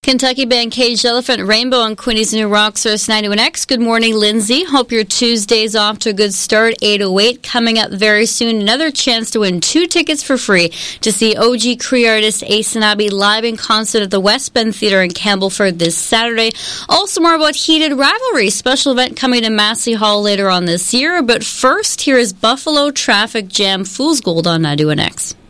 Kentucky band Caged Elephant, Rainbow on Quinny's New Rock Source 91X. Good morning, Lindsay. Hope your Tuesday's off to a good start. 808 coming up very soon. Another chance to win 2 tickets for free to see OG Cree artist Ace and Abby live in concert at the West Bend Theater in Campbellford this Saturday. Also more about Heated Rivalry, special event coming to Massey Hall later on this year. But first, here is Buffalo Traffic Jam Fool's Gold on 91X.